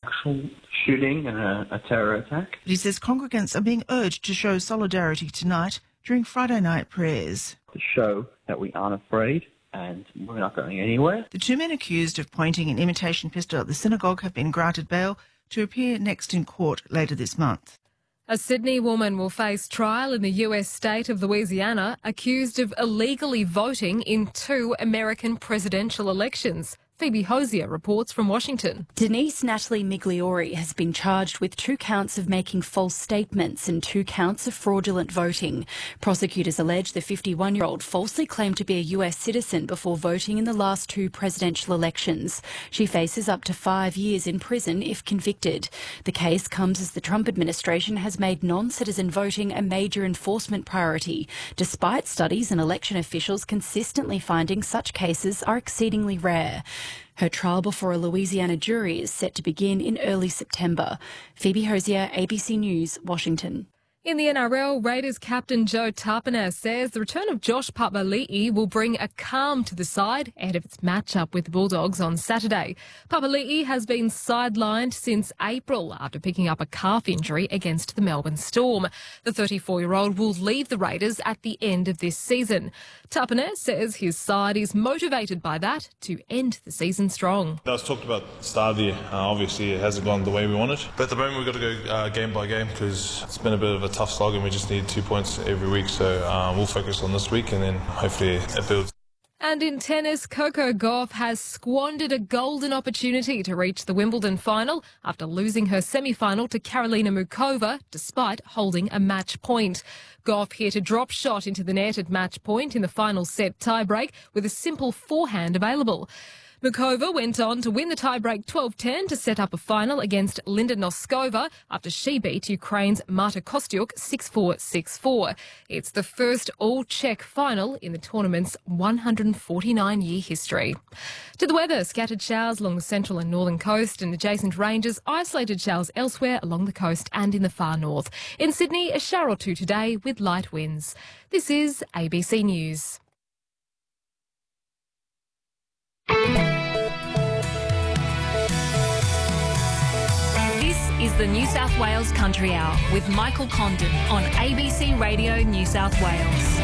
actual shooting and a terror attack. But he says congregants are being urged to show solidarity tonight during Friday night prayers. To show that we aren't afraid and we're not going anywhere. The two men accused of pointing an imitation pistol at the synagogue have been granted bail to appear next in court later this month. A Sydney woman will face trial in the US state of Louisiana accused of illegally voting in 2 American presidential elections. Phoebe Hosier reports from Washington. Denise Natalie Migliori has been charged with 2 counts of making false statements and 2 counts of fraudulent voting. Prosecutors allege the 51-year-old falsely claimed to be a US citizen before voting in the last 2 presidential elections. She faces up to 5 years in prison if convicted. The case comes as the Trump administration has made non-citizen voting a major enforcement priority, despite studies and election officials consistently finding such cases are exceedingly rare. Her trial before a Louisiana jury is set to begin in early September. Phoebe Hosier, ABC News, Washington. In the NRL, Raiders captain Joe Tapine says the return of Josh Papali'i will bring a calm to the side ahead of its matchup with the Bulldogs on Saturday. Papali'i has been sidelined since April after picking up a calf injury against the Melbourne Storm. The 34-year-old will leave the Raiders at the end of this season. Tapine says his side is motivated by that to end the season strong. That was talked about at the start of the year. Obviously, it hasn't gone the way we wanted. But at the moment, we've got to go game by game because it's been a bit of a tough slog and we just need 2 points every week. So we'll focus on this week and then hopefully it builds. And in tennis, Coco Gauff has squandered a golden opportunity to reach the Wimbledon final after losing her semi-final to Karolina Muchova despite holding a match point. Gauff hit a drop shot into the net at match point in the final set tiebreak with a simple forehand available. Muchova went on to win the tiebreak 12-10 to set up a final against Linda Noskova after she beat Ukraine's Marta Kostyuk 6-4, 6-4. It's the first all-Czech final in the tournament's 149-year history. To the weather, scattered showers along the central and northern coast and adjacent ranges, isolated showers elsewhere along the coast and in the far north. In Sydney, a shower or two today with light winds. This is ABC News. This is the New South Wales Country Hour with Michael Condon on ABC Radio New South Wales.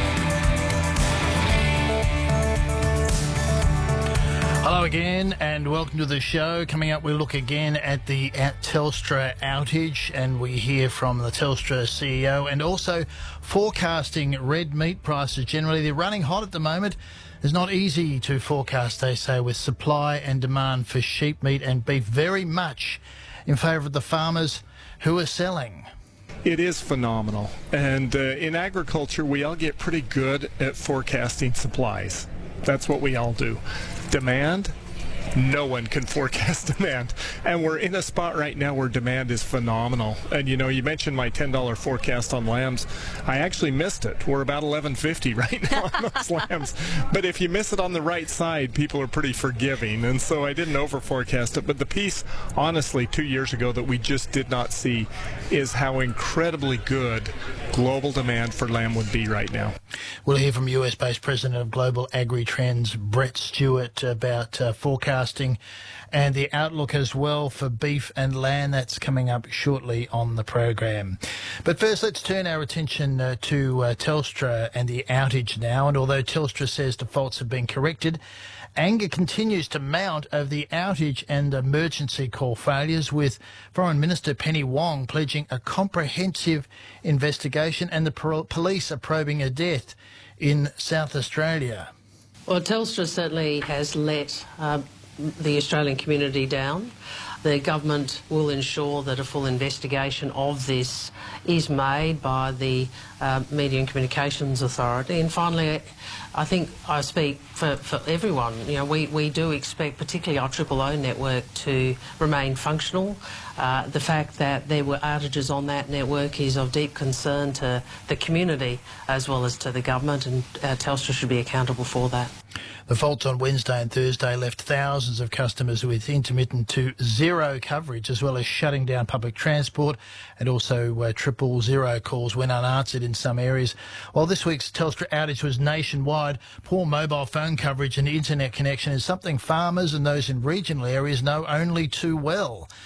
Hello again and welcome to the show. Coming up, we'll look again at the Telstra outage and we hear from the Telstra CEO and also forecasting red meat prices generally. They're running hot at the moment. It's not easy to forecast, they say, with supply and demand for sheep meat and beef very much in favour of the farmers who are selling. It is phenomenal. And in agriculture, we all get pretty good at forecasting supplies. That's what we all do. Demand, no one can forecast demand. And we're in a spot right now where demand is phenomenal. And, you know, you mentioned my $10 forecast on lambs. I actually missed it. We're about $11.50 right now on those lambs. But if you miss it on the right side, people are pretty forgiving. And so I didn't over-forecast it. But the piece, honestly, 2 years ago that we just did not see is how incredibly good global demand for lamb would be right now. We'll hear from US-based President of Global Agri-Trends, Brett Stewart, about forecasting and the outlook as well for beef and lamb. That's coming up shortly on the program. But first, let's turn our attention to Telstra and the outage now. And although Telstra says the faults have been corrected, anger continues to mount over the outage and emergency call failures, with Foreign Minister Penny Wong pledging a comprehensive investigation, and the police are probing a death in South Australia. Well, Telstra certainly has let the Australian community down. The government will ensure that a full investigation of this is made by the Media and Communications Authority. And finally, I think I speak for everyone. You know, we do expect, particularly our O network, to remain functional. The fact that there were outages on that network is of deep concern to the community as well as to the government, and Telstra should be accountable for that. The faults on Wednesday and Thursday left thousands of customers with intermittent to zero coverage, as well as shutting down public transport, and also 000 calls went unanswered in some areas. While this week's Telstra outage was nationwide, poor mobile phone coverage and internet connection is something farmers and those in regional areas know only too well.